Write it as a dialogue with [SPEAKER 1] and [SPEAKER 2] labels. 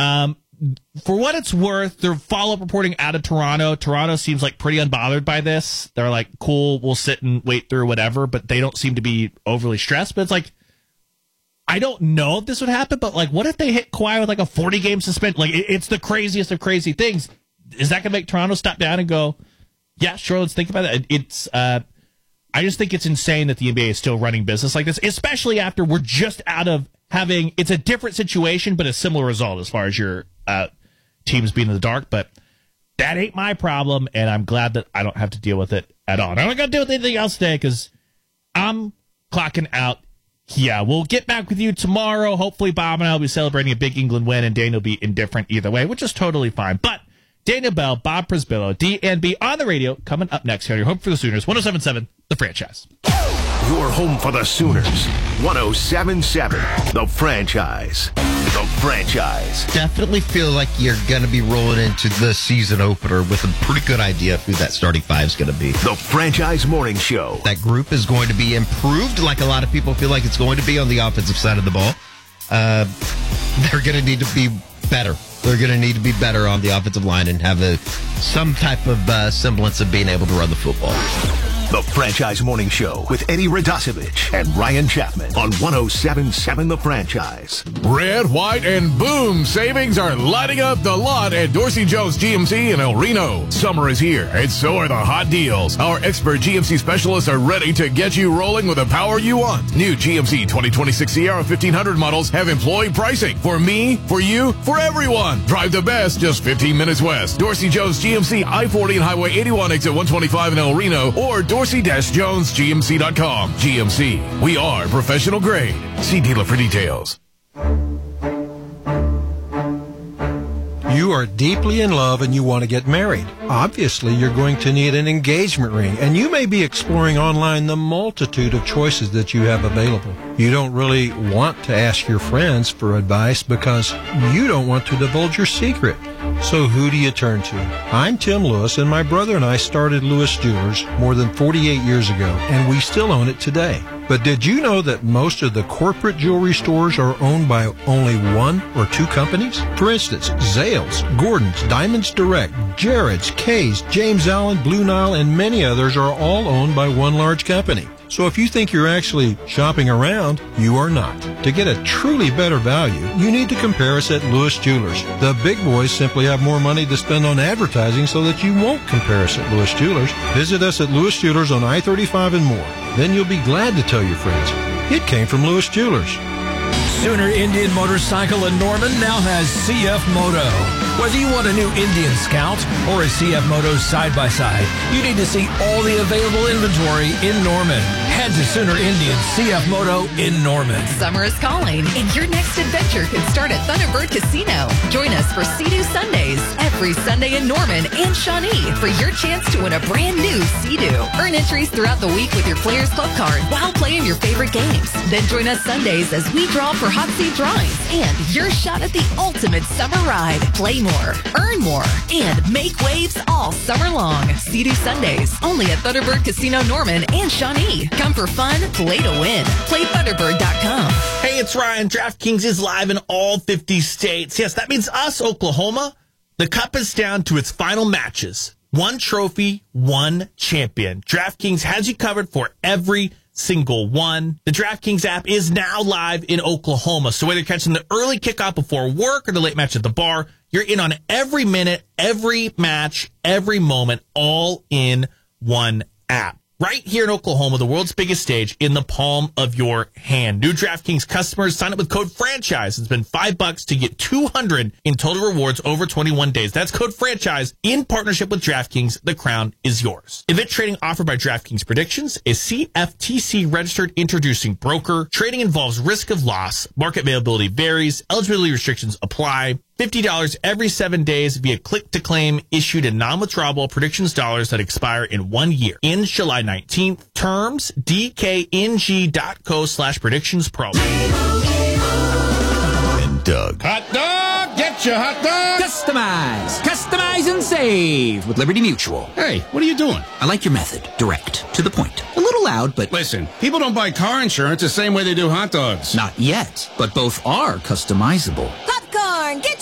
[SPEAKER 1] For what it's worth, their follow-up reporting out of Toronto seems like pretty unbothered by this. They're like, cool, we'll sit and wait through whatever, but they don't seem to be overly stressed. But it's like, I don't know if this would happen, but like, what if they hit Kawhi with like a 40-game suspension? Like, it's the craziest of crazy things. Is that going to make Toronto stop down and go, yeah, sure, let's think about that? I just think it's insane that the NBA is still running business like this, especially after we're just out of having, it's a different situation, but a similar result as far as your teams being in the dark. But that ain't my problem, and I'm glad that I don't have to deal with it at all. And I'm not going to deal with anything else today because I'm clocking out. Yeah, we'll get back with you tomorrow. Hopefully, Bob and I will be celebrating a big England win, and Daniel will be indifferent either way, which is totally fine. But Daniel Bell, Bob Prisbillo, DNB on the radio, coming up next here on your home for the Sooners, 107.7, The Franchise.
[SPEAKER 2] Your home for the Sooners, 107.7, The Franchise. The Franchise.
[SPEAKER 3] Definitely feel like you're going to be rolling into the season opener with a pretty good idea of who that starting five is going to be.
[SPEAKER 2] The Franchise Morning Show.
[SPEAKER 3] That group is going to be improved like a lot of people feel like it's going to be on the offensive side of the ball. They're going to need to be better. They're going to need to be better on the offensive line and have some type of semblance of being able to run the football.
[SPEAKER 2] The Franchise Morning Show with Eddie Radosevich and Ryan Chapman on 107.7 The Franchise.
[SPEAKER 4] Red, white, and boom savings are lighting up the lot at Dorsey Jones GMC in El Reno. Summer is here, and so are the hot deals. Our expert GMC specialists are ready to get you rolling with the power you want. New GMC 2026 Sierra 1500 models have employee pricing. For me, for you, for everyone. Drive the best just 15 minutes west. Dorsey Jones GMC I-40 and Highway 81 exit 125 in El Reno, or Dorsey-JonesGMC.com. GMC. We are professional grade. See dealer for details.
[SPEAKER 5] You are deeply in love and you want to get married. Obviously, you're going to need an engagement ring, and you may be exploring online the multitude of choices that you have available. You don't really want to ask your friends for advice because you don't want to divulge your secret. So who do you turn to? I'm Tim Lewis, and my brother and I started Lewis Jewelers more than 48 years ago, and we still own it today. But did you know that most of the corporate jewelry stores are owned by only one or two companies? For instance, Zales, Gordon's, Diamonds Direct, Jared's, Kay's, James Allen, Blue Nile, and many others are all owned by one large company. So if you think you're actually shopping around, you are not. To get a truly better value, you need to compare us at Lewis Jewelers. The big boys simply have more money to spend on advertising so that you won't compare us at Lewis Jewelers. Visit us at Lewis Jewelers on I-35 and more. Then you'll be glad to tell your friends it came from Lewis Jewelers.
[SPEAKER 6] Sooner Indian Motorcycle in Norman now has CF Moto. Whether you want a new Indian Scout or a CF Moto side-by-side, you need to see all the available inventory in Norman. Head to Sooner Indian CF Moto in Norman.
[SPEAKER 7] Summer is calling, and your next adventure could start at Thunderbird Casino. Join us for Sea-Doo Sundays every Sunday in Norman and Shawnee for your chance to win a brand new Sea-Doo. Earn entries throughout the week with your Players Club card while playing your favorite games. Then join us Sundays as we draw for hot seat drawings and your shot at the ultimate summer ride. Play more, earn more, and make waves all summer long. Sea-Doo Sundays, only at Thunderbird Casino Norman and Shawnee. Come for fun, play to win. Play Thunderbird.com.
[SPEAKER 1] Hey, it's Ryan. DraftKings is live in all 50 states. Yes, that means us, Oklahoma. The cup is down to its final matches. One trophy, one champion. DraftKings has you covered for every single one. The DraftKings app is now live in Oklahoma. So whether you're catching the early kickoff before work or the late match at the bar, you're in on every minute, every match, every moment, all in one app. Right here in Oklahoma, the world's biggest stage in the palm of your hand. New DraftKings customers sign up with code FRANCHISE. It's been $5 to get $200 in total rewards over 21 days. That's code FRANCHISE in partnership with DraftKings. The crown is yours. Event trading offered by DraftKings Predictions is CFTC registered introducing broker. Trading involves risk of loss. Market availability varies. Eligibility restrictions apply. $50 every 7 days via click-to-claim issued in non-withdrawable predictions dollars that expire in 1 year. In July 19th. Terms, dkng.co/predictionspro.
[SPEAKER 2] And Doug.
[SPEAKER 8] Hot dog! Get your hot dog!
[SPEAKER 9] Customize and save with Liberty Mutual.
[SPEAKER 8] Hey, what are you doing?
[SPEAKER 9] I like your method. Direct. To the point. A little loud, but...
[SPEAKER 8] Listen, people don't buy car insurance the same way they do hot dogs.
[SPEAKER 9] Not yet, but both are customizable.
[SPEAKER 10] Popcorn, get